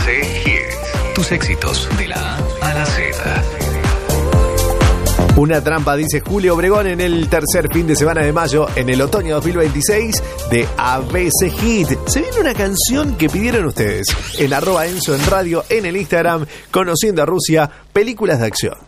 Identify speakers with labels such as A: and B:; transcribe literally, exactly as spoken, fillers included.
A: C Hits. Tus éxitos de la A a la Z.
B: Una trampa, dice Julio Obregón, en el tercer fin de semana de mayo, en el otoño dos mil veintiséis, de A B C Hit. Se viene una canción que pidieron ustedes en arroba Enzo en radio, en el Instagram, Conociendo a Rusia, películas de acción.